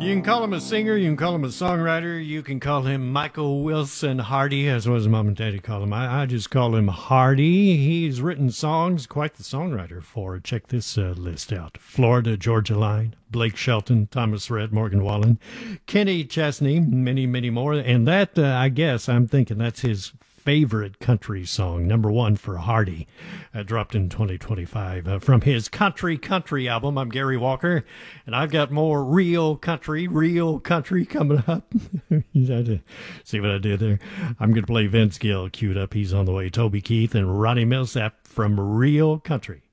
You can call him a singer, you can call him a songwriter, you can call him Michael Wilson Hardy, as was Mom and Daddy call him. I just call him Hardy. He's written songs, quite the songwriter for. Check this list out. Florida Georgia Line, Blake Shelton, Thomas Rhett, Morgan Wallen, Kenny Chesney, many, many more. And that, I guess, I'm thinking that's his favorite country song, number one for Hardy, dropped in 2025 from his Country album. I'm Gary Walker, and I've got more real country coming up. See what I did there? I'm going to play Vince Gill queued up. He's on the way. Toby Keith and Ronnie Millsap from Real Country.